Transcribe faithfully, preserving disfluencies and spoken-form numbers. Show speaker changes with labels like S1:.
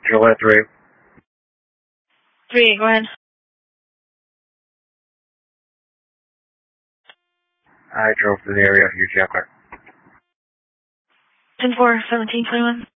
S1: Juliet three.
S2: three, go ahead.
S1: I drove to the area, U T M clear.
S2: ten four, seventeen twenty-one.